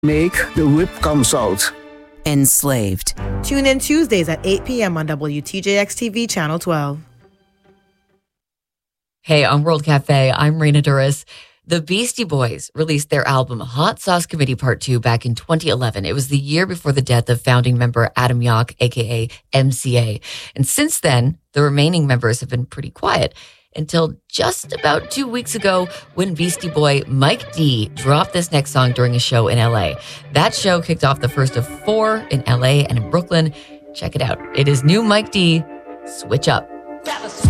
Make the whip comes out. Enslaved. Tune in Tuesdays at 8 p.m. on WTJX TV Channel 12. Hey, on World Cafe, I'm Raina Duras. The Beastie Boys released their album Hot Sauce Committee Part 2 back in 2011. It was the year before the death of founding member Adam Yauch, a.k.a. MCA. And since then, the remaining members have been pretty quiet until just about 2 weeks ago when Beastie Boy Mike D dropped this next song during a show in LA. That show kicked off the first of 4 in LA and in Brooklyn. Check it out. It is new Mike D, Switch Up.